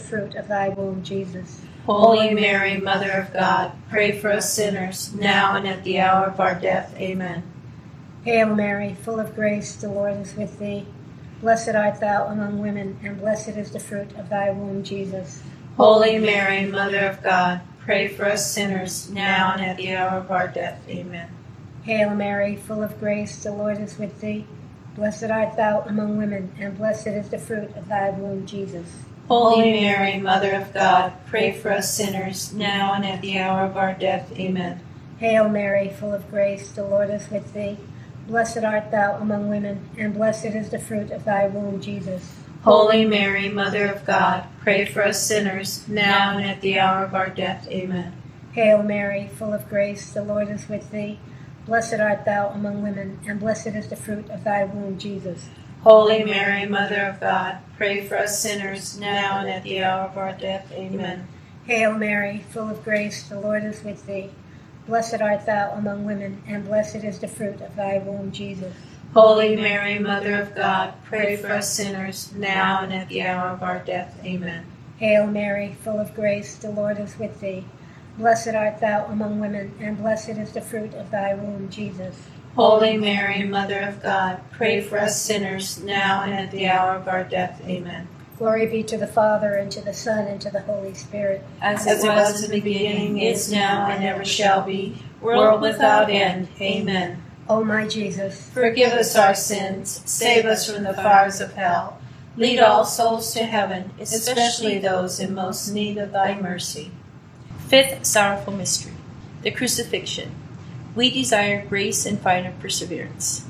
fruit of thy womb, Jesus. Holy Mary, Mother of God, pray for us sinners, now and at the hour of our death. Amen. Hail Mary, full of grace, the Lord is with thee. Blessed art thou among women, and blessed is the fruit of thy womb, Jesus. Holy Mary, Mother of God, pray for us sinners, now and at the hour of our death. Amen. Hail Mary, full of grace, the Lord is with thee. Blessed art thou among women, and blessed is the fruit of thy womb, Jesus. Holy Mary, Mother of God, pray for us sinners, now and at the hour of our death. Amen. Hail Mary, full of grace, the Lord is with thee. Blessed art thou among women, and blessed is the fruit of thy womb, Jesus. Holy Mary, Mother of God, pray for us sinners, now and at the hour of our death. Amen. Hail Mary, full of grace, the Lord is with thee. Blessed art thou among women, and blessed is the fruit of thy womb, Jesus. Holy Mary, Mother of God, pray for us sinners, now and at the hour of our death. Amen. Hail Mary, full of grace, the Lord is with thee. Blessed art thou among women, and blessed is the fruit of thy womb, Jesus. Holy Mary, Mother of God, pray for us sinners, now and at the hour of our death. Amen. Hail Mary, full of grace, the Lord is with thee. Blessed art thou among women, and blessed is the fruit of thy womb, Jesus. Holy Mary, Mother of God, pray for us sinners, now and at the hour of our death. Amen. Glory be to the Father, and to the Son, and to the Holy Spirit. As it was in the beginning, is now, and ever shall be, world without end. Amen. O my Jesus, forgive us our sins, save us from the fires of hell. Lead all souls to heaven, especially those in most need of thy mercy. Fifth sorrowful mystery, the crucifixion. We desire grace and finer perseverance.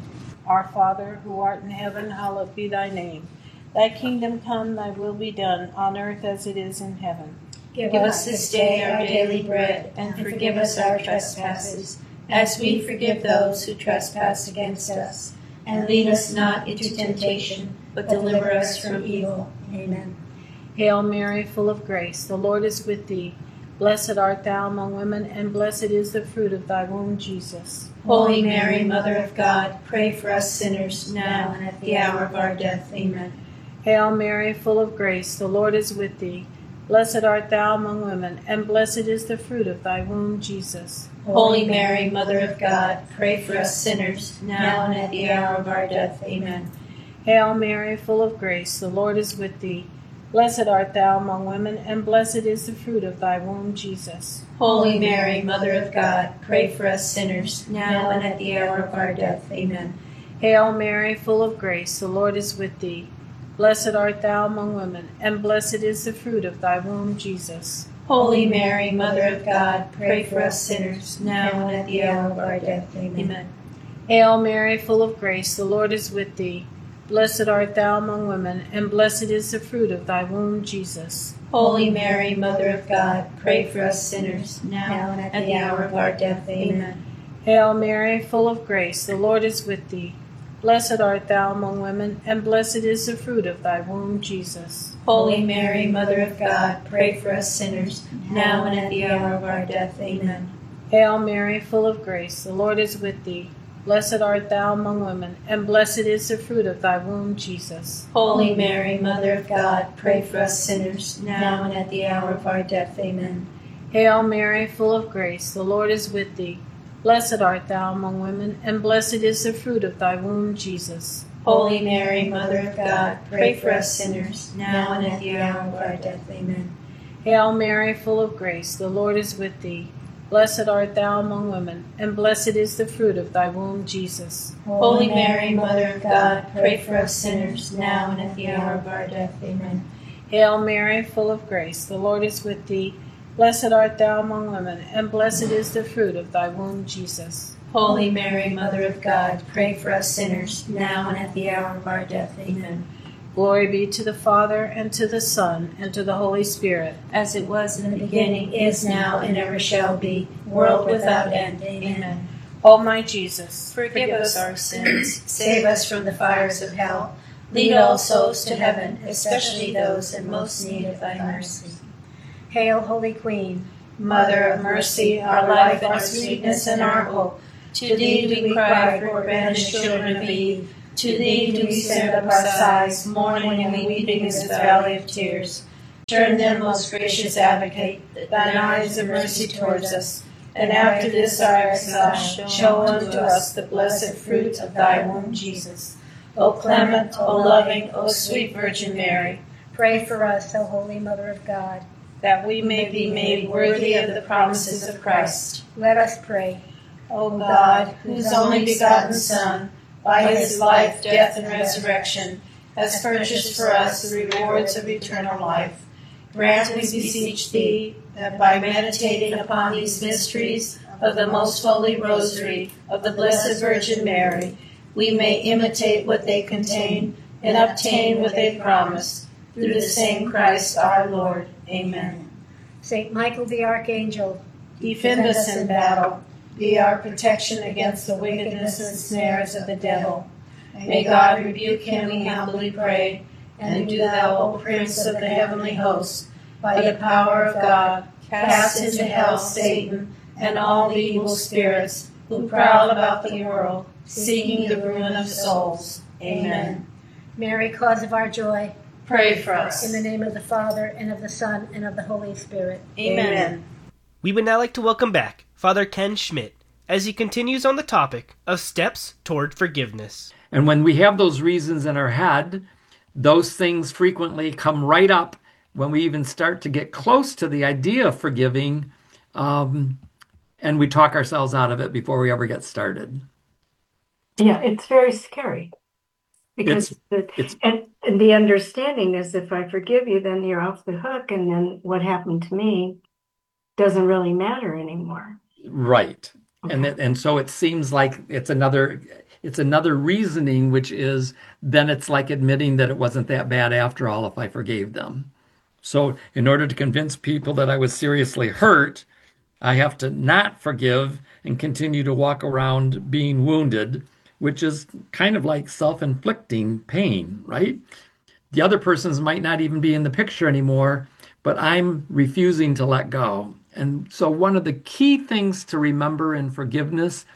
Our Father, who art in heaven, hallowed be thy name. Thy kingdom come, thy will be done, on earth as it is in heaven. Give us this day our daily bread, and forgive us our trespasses, as we forgive those who trespass against us. And lead us not into temptation, but deliver us from evil. Amen. Hail Mary, full of grace, the Lord is with thee. Blessed art thou among women, and blessed is the fruit of thy womb, Jesus. Holy Mary, Mother of God, pray for us sinners, now and at the hour of our death. Amen. Hail Mary, full of grace, the Lord is with thee. Blessed art thou among women, and blessed is the fruit of thy womb, Jesus. Holy Mary, Mother of God, pray for us sinners, now and at the hour of our death. Amen. Hail Mary, full of grace, the Lord is with thee. Blessed art thou among women, and blessed is the fruit of thy womb, Jesus. Holy Mary, Mother of God, pray for us sinners, now and at the hour of our death. Amen. Hail Mary, full of grace, the Lord is with thee. Blessed art thou among women, and blessed is the fruit of thy womb, Jesus. Holy Mary, Mother of God, pray for us sinners, now and at the hour of our death. Amen. Hail Mary, full of grace, the Lord is with thee. Blessed art thou among women, and blessed is the fruit of thy womb, Jesus. Holy Mary, Mother of God, pray for us sinners, now and at the hour of our death. Amen. Hail Mary, full of grace, the Lord is with thee. Blessed art thou among women, and blessed is the fruit of thy womb, Jesus. Holy Mary, Mother of God, pray for us sinners, now and at the hour of our death. Amen. Hail Mary, full of grace, the Lord is with thee. Blessed art thou among women, and blessed is the fruit of thy womb, Jesus. Holy Mary, Mother of God, pray for us sinners, now and at the hour of our death. Amen. Hail Mary, full of grace, the Lord is with thee. Blessed art thou among women, and blessed is the fruit of thy womb, Jesus. Holy Mary, Mother of God, pray for us sinners, now and at the hour of our death. Amen. Hail Mary, full of grace, the Lord is with thee. Blessed art thou among women, and blessed is the fruit of thy womb, Jesus. Holy Mary, Mother of God, pray for us sinners, now and at the hour of our death. Amen. Hail Mary, full of grace, the Lord is with thee. Blessed art thou among women, and blessed is the fruit of thy womb, Jesus. Holy Mary, Mother of God, pray for us sinners, now and at the hour of our death. Amen. Glory be to the Father, and to the Son, and to the Holy Spirit. As it was in the beginning, is now, and ever shall be, world without end. Amen. O my Jesus, forgive us our sins, save us from the fires of hell, lead all souls to heaven, especially those in most need of thy mercy. Hail, Holy Queen, Mother of mercy, our life, our sweetness, and our hope. To thee do we cry, poor banished children of Eve. To thee do we send up our sighs, mourning and weeping in this valley of tears. Turn then, most gracious advocate, thine eyes of mercy towards us, and after this our exile, show unto us the blessed fruit of thy womb, Jesus. O clement, O loving, O sweet Virgin Mary, Pray for us, O Holy Mother of God, that we may be made worthy of the promises of Christ. let us pray. O God, whose only begotten Son, by his life, death, and resurrection, has purchased for us the rewards of eternal life, grant, we beseech thee, that by meditating upon these mysteries of the most holy rosary of the Blessed Virgin Mary, we may imitate what they contain and obtain what they promise, through the same Christ our Lord. Amen. Saint Michael the Archangel, Defend us in battle. Be our protection against the wickedness and snares of the devil. May God rebuke him, we humbly pray. And do thou, O Prince of the heavenly host, by the power of God, cast into hell Satan and all the evil spirits who prowl about the world, seeking the ruin of souls. Amen. Mary, cause of our joy, Pray for us. in the name of the Father, and of the Son, and of the Holy Spirit. Amen. We would now like to welcome back Father Ken Schmidt as he continues on the topic of steps toward forgiveness. And when we have those reasons in our head, those things frequently come right up when we even start to get close to the idea of forgiving, and we talk ourselves out of it before we ever get started. Yeah, it's very scary because and the understanding is if I forgive you, then you're off the hook, and then what happened to me doesn't really matter anymore. Right. Okay. And so it seems like it's another reasoning, which is then it's like admitting that it wasn't that bad after all if I forgave them. So in order to convince people that I was seriously hurt, I have to not forgive and continue to walk around being wounded, which is kind of like self-inflicting pain, right? The other persons might not even be in the picture anymore, but I'm refusing to let go. And so one of the key things to remember in forgiveness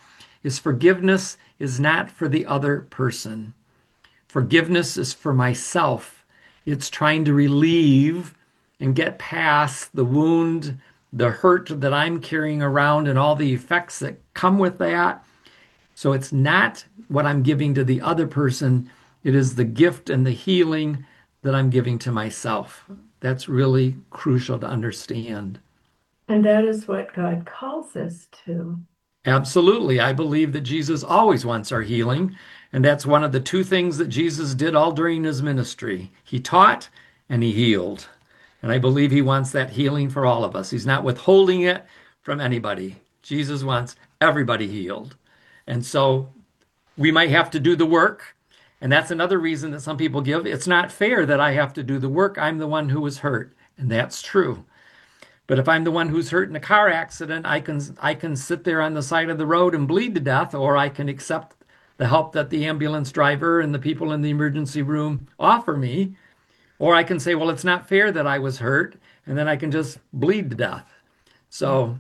is not for the other person. Forgiveness is for myself. It's trying to relieve and get past the wound, the hurt that I'm carrying around and all the effects that come with that. So it's not what I'm giving to the other person. It is the gift and the healing that I'm giving to myself. That's really crucial to understand. And that is what God calls us to. Absolutely. I believe that Jesus always wants our healing. And that's one of the two things that Jesus did all during his ministry. He taught and he healed. And I believe he wants that healing for all of us. He's not withholding it from anybody. Jesus wants everybody healed. And so we might have to do the work. And that's another reason that some people give. It's not fair that I have to do the work. I'm the one who was hurt. And that's true. But if I'm the one who's hurt in a car accident, I can sit there on the side of the road and bleed to death, or I can accept the help that the ambulance driver and the people in the emergency room offer me. Or I can say, well, it's not fair that I was hurt, and then I can just bleed to death. So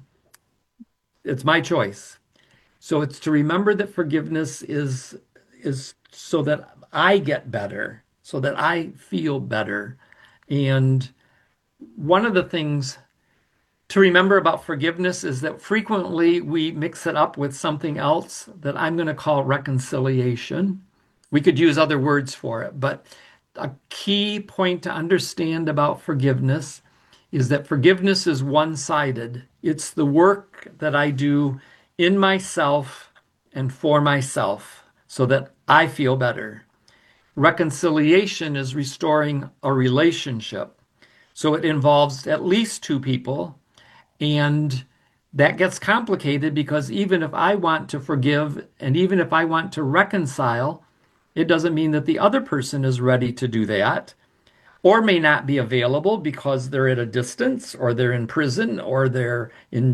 it's my choice. So it's to remember that forgiveness is so that I get better, so that I feel better. And one of the things to remember about forgiveness is that frequently we mix it up with something else that I'm going to call reconciliation. We could use other words for it, but a key point to understand about forgiveness is that forgiveness is one-sided. It's the work that I do in myself and for myself so that I feel better. Reconciliation is restoring a relationship. So it involves at least two people. And that gets complicated because even if I want to forgive and even if I want to reconcile, it doesn't mean that the other person is ready to do that or may not be available because they're at a distance or they're in prison or they're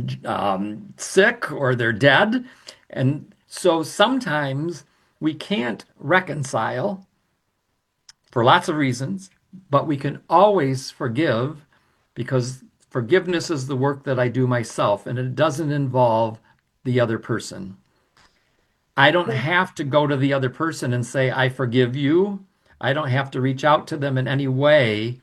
sick or they're dead. And so sometimes we can't reconcile for lots of reasons, but we can always forgive because forgiveness is the work that I do myself, and it doesn't involve the other person. I don't have to go to the other person and say, I forgive you. I don't have to reach out to them in any way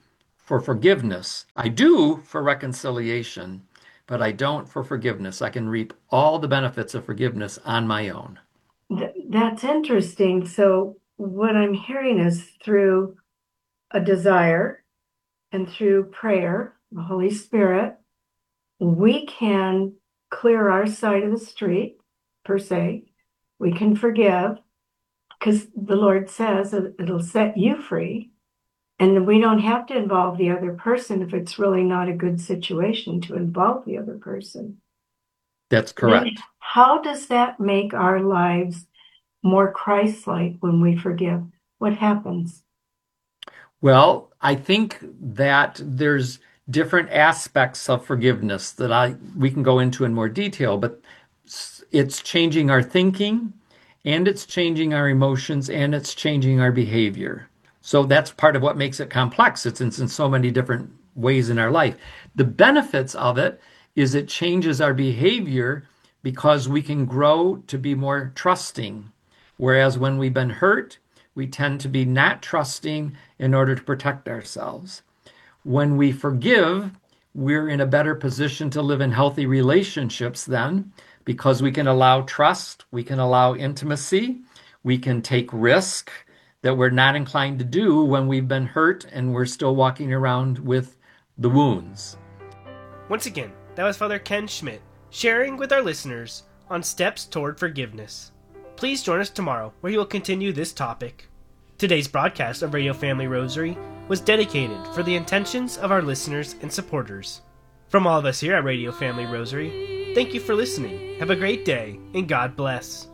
for forgiveness. I do for reconciliation, but I don't for forgiveness. I can reap all the benefits of forgiveness on my own. That's interesting. So what I'm hearing is through a desire and through prayer, the Holy Spirit, we can clear our side of the street, per se. We can forgive because the Lord says it'll set you free. And we don't have to involve the other person if it's really not a good situation to involve the other person. That's correct. Then how does that make our lives more Christ-like when we forgive? What happens? Well, I think that there's different aspects of forgiveness that we can go into in more detail, but it's changing our thinking, and it's changing our emotions, and it's changing our behavior. So that's part of what makes it complex. It's in so many different ways in our life. The benefits of it is it changes our behavior because we can grow to be more trusting. Whereas when we've been hurt, we tend to be not trusting in order to protect ourselves. When we forgive, we're in a better position to live in healthy relationships then, because we can allow trust, we can allow intimacy, we can take risk that we're not inclined to do when we've been hurt and we're still walking around with the wounds. Once again, that was Father Ken Schmidt sharing with our listeners on steps toward forgiveness. Please join us tomorrow where he will continue this topic. Today's broadcast of Radio Family Rosary was dedicated for the intentions of our listeners and supporters. From all of us here at Radio Family Rosary, thank you for listening. Have a great day, and God bless.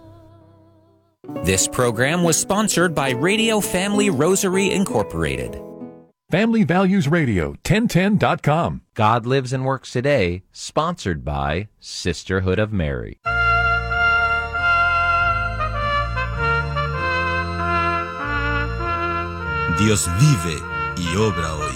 This program was sponsored by Radio Family Rosary Incorporated. Family Values Radio, 1010.com. God Lives and Works Today, sponsored by Sisterhood of Mary. Dios vive y obra hoy.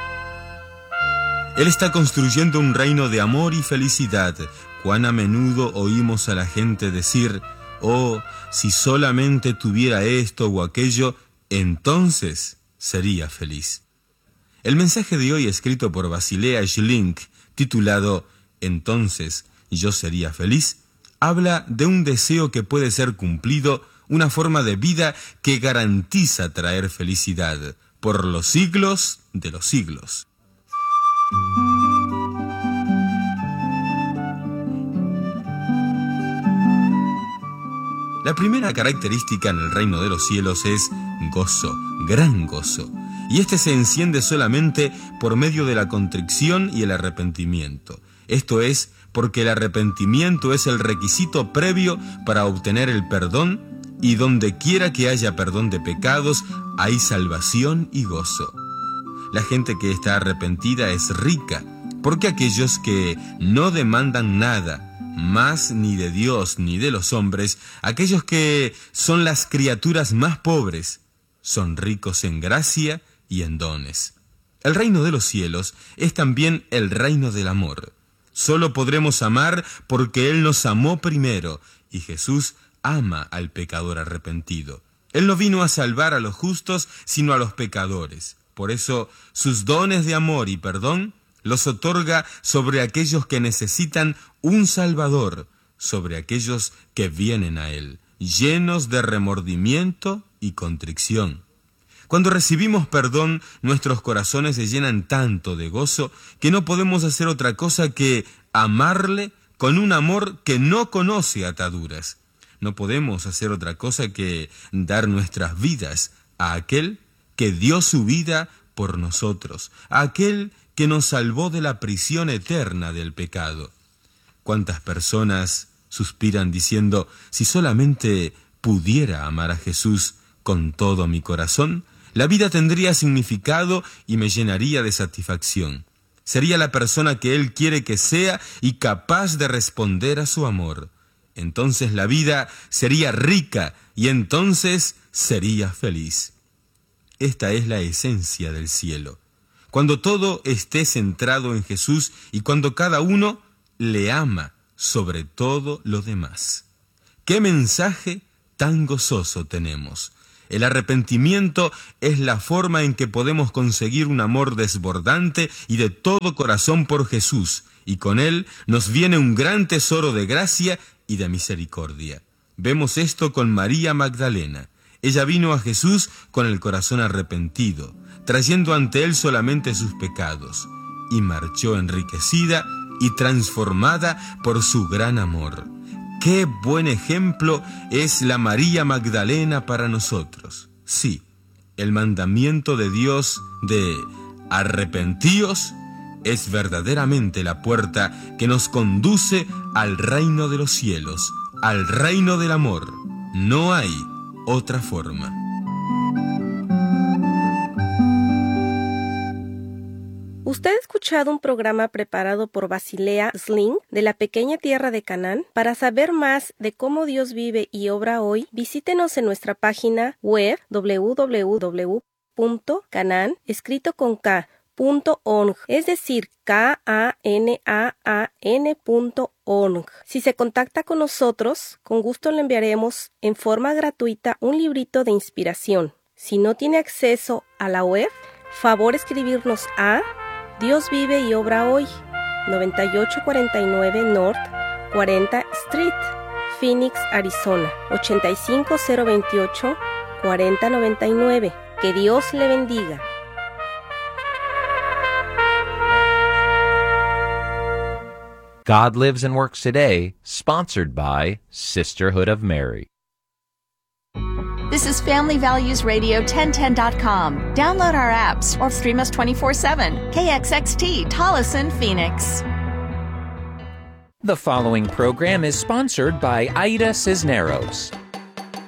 Él está construyendo un reino de amor y felicidad. Cuán a menudo oímos a la gente decir: oh, si solamente tuviera esto o aquello, entonces sería feliz. El mensaje de hoy, escrito por Basilea Schlink, titulado Entonces yo sería feliz, habla de un deseo que puede ser cumplido, una forma de vida que garantiza traer felicidad por los siglos de los siglos. La primera característica en el reino de los cielos es gozo, gran gozo. Y este se enciende solamente por medio de la contrición y el arrepentimiento. Esto es porque el arrepentimiento es el requisito previo para obtener el perdón, y donde quiera que haya perdón de pecados, hay salvación y gozo. La gente que está arrepentida es rica, porque aquellos que no demandan nada, más ni de Dios ni de los hombres, aquellos que son las criaturas más pobres, son ricos en gracia y en dones. El reino de los cielos es también el reino del amor. Solo podremos amar porque Él nos amó primero, y Jesús ama al pecador arrepentido. Él no vino a salvar a los justos, sino a los pecadores. Por eso, sus dones de amor y perdón los otorga sobre aquellos que necesitan un Salvador, sobre aquellos que vienen a Él, llenos de remordimiento y contrición. Cuando recibimos perdón, nuestros corazones se llenan tanto de gozo que no podemos hacer otra cosa que amarle con un amor que no conoce ataduras. No podemos hacer otra cosa que dar nuestras vidas a aquel que dio su vida por nosotros, a aquel que nos salvó de la prisión eterna del pecado. ¿Cuántas personas suspiran diciendo: si solamente pudiera amar a Jesús con todo mi corazón, la vida tendría significado y me llenaría de satisfacción? Sería la persona que Él quiere que sea y capaz de responder a su amor. Entonces la vida sería rica y entonces sería feliz. Esta es la esencia del cielo. Cuando todo esté centrado en Jesús y cuando cada uno le ama sobre todo lo demás. ¡Qué mensaje tan gozoso tenemos! El arrepentimiento es la forma en que podemos conseguir un amor desbordante y de todo corazón por Jesús, y con él nos viene un gran tesoro de gracia y de misericordia. Vemos esto con María Magdalena. Ella vino a Jesús con el corazón arrepentido, trayendo ante él solamente sus pecados, y marchó enriquecida y transformada por su gran amor. ¡Qué buen ejemplo es la María Magdalena para nosotros! Sí, el mandamiento de Dios de arrepentíos es verdaderamente la puerta que nos conduce al reino de los cielos, al reino del amor. No hay otra forma. Usted ha escuchado un programa preparado por Basilea Sling de la pequeña tierra de Canaán. Para saber más de cómo Dios vive y obra hoy, visítenos en nuestra página web www.canaan, escrito con K.org, es decir, KANAAN.org. Si se contacta con nosotros, con gusto le enviaremos en forma gratuita un librito de inspiración. Si no tiene acceso a la web, favor escribirnos a Dios vive y obra hoy, 9849 North 40 Street, Phoenix, Arizona, 85028 4099. Que Dios le bendiga. God Lives and Works Today, sponsored by Sisterhood of Mary. This is Family Values Radio 1010.com. Download our apps or stream us 24/7. KXXT, Tolleson, Phoenix. The following program is sponsored by Aida Cisneros.